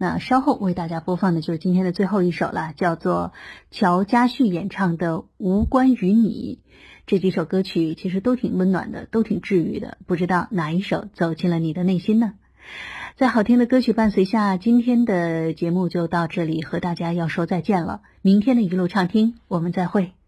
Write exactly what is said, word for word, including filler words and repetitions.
那稍后为大家播放的就是今天的最后一首了，叫做乔家旭演唱的《无关于你》。这几首歌曲其实都挺温暖的，都挺治愈的，不知道哪一首走进了你的内心呢？在好听的歌曲伴随下，今天的节目就到这里，和大家要说再见了。明天的一路畅听，我们再会。